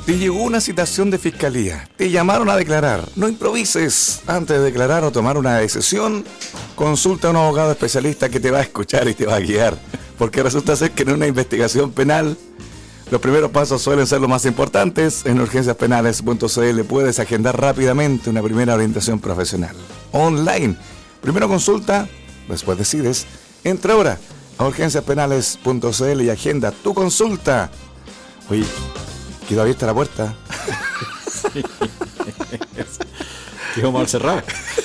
Te llegó una citación de fiscalía, te llamaron a declarar. No improvises. Antes de declarar o tomar una decisión, consulta a un abogado especialista que te va a escuchar y te va a guiar. Porque resulta ser que en una investigación penal, los primeros pasos suelen ser los más importantes. En urgenciaspenales.cl puedes agendar rápidamente una primera orientación profesional. Online. Primero consulta, después decides. Entra ahora a urgenciaspenales.cl y agenda tu consulta. Oye, quedó abierta la puerta. Sí. Quedó mal cerrado.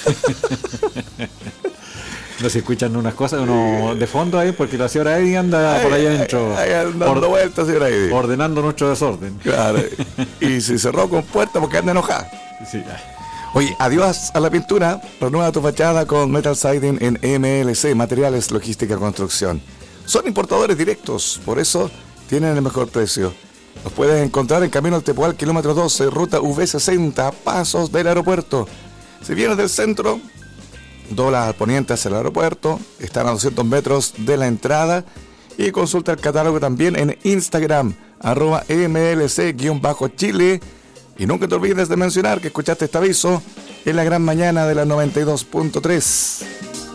No se escuchan unas cosas uno de fondo ahí porque la señora Eddy anda por allá adentro dando vueltas, señora Eddy, ordenando nuestro desorden. Claro. Y se cerró con puerta porque anda enojada. Sí. Oye, adiós a la pintura. Renueva tu fachada con Metal Siding en MLC, Materiales Logística Construcción. Son importadores directos, por eso tienen el mejor precio. Los puedes encontrar en Camino al Tepual, kilómetro 12, ruta V60, pasos del aeropuerto. Si vienes del centro, doblas al poniente hacia el aeropuerto, están a 200 metros de la entrada, y consulta el catálogo también en Instagram, @mlc_chile. Y nunca te olvides de mencionar que escuchaste este aviso en la gran mañana de la 92.3.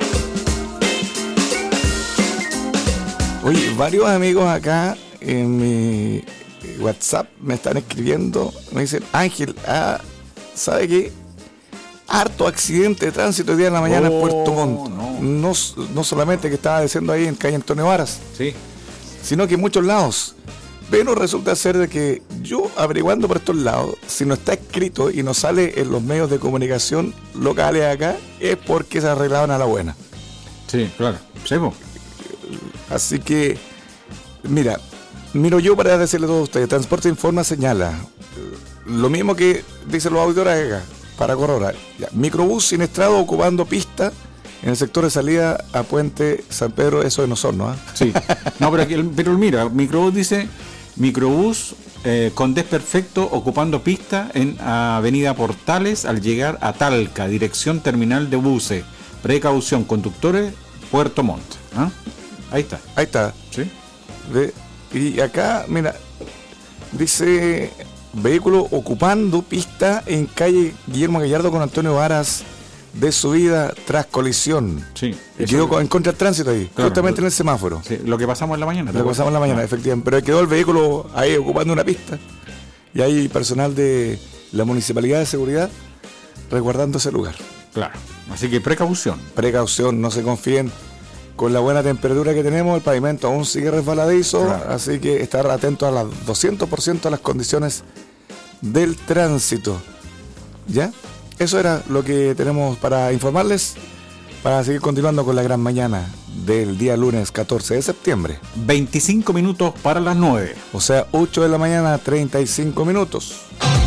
Oye, varios amigos acá en mi WhatsApp me están escribiendo, me dicen, Ángel, ¿sabe qué? Harto accidente de tránsito hoy día en la mañana en Puerto Montt. No solamente que estaba diciendo ahí en calle Antonio Varas, sí, sino que en muchos lados. Pero resulta ser de que yo, averiguando por estos lados, si no está escrito y no sale en los medios de comunicación locales acá, es porque se arreglaban a la buena. Sí, claro. Sí, así que, miro yo para decirle a todos ustedes, Transporte Informa señala, lo mismo que dicen los auditores acá, para corroborar. Microbús siniestrado ocupando pista en el sector de salida a Puente San Pedro, eso de Osorno, ¿eh? Sí. No, pero mira, Microbús dice, Microbús con desperfecto ocupando pista en Avenida Portales al llegar a Talca, dirección terminal de buses. Precaución, conductores, Puerto Montt. ¿Ah? Ahí está. Sí. Y acá, mira, dice, vehículo ocupando pista en calle Guillermo Gallardo con Antonio Varas de subida tras colisión. Sí. Y quedó en contra del tránsito ahí, claro, justamente en el semáforo. Sí, lo que pasamos en la mañana. Efectivamente. Pero quedó el vehículo ahí ocupando una pista. Y hay personal de la Municipalidad de Seguridad resguardando ese lugar. Claro. Así que precaución, no se confíen. Con la buena temperatura que tenemos, el pavimento aún sigue resbaladizo, claro. Así que estar atentos a las 200% a las condiciones del tránsito. ¿Ya? Eso era lo que tenemos para informarles, para seguir continuando con la gran mañana del día lunes 14 de septiembre. 25 minutos para las 9. O sea, 8 de la mañana, 35 minutos.